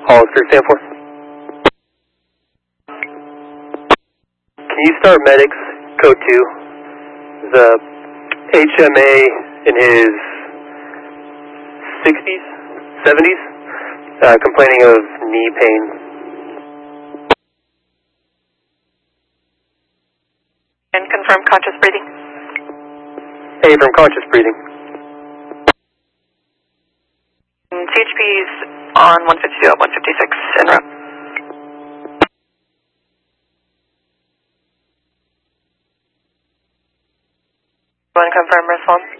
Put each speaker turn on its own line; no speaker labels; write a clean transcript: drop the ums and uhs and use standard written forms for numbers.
Hollister, stand for. Can you start medics, code 2? The HMA in his 60s, 70s, complaining of knee pain.
And confirm conscious breathing.
Hey, from conscious breathing.
CHP's on 152 at 156 en route. Go and confirm response.